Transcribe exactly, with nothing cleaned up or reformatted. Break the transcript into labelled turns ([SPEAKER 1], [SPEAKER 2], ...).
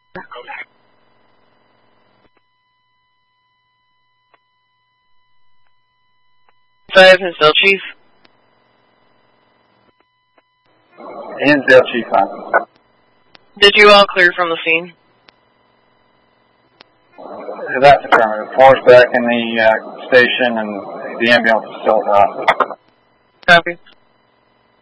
[SPEAKER 1] Five, Hinsdale Chief.
[SPEAKER 2] Hinsdale Chief, five.
[SPEAKER 1] Did you all clear from the scene?
[SPEAKER 2] That's affirmative. Floor's back in the uh, station and the ambulance is still at the hospital.
[SPEAKER 1] Copy.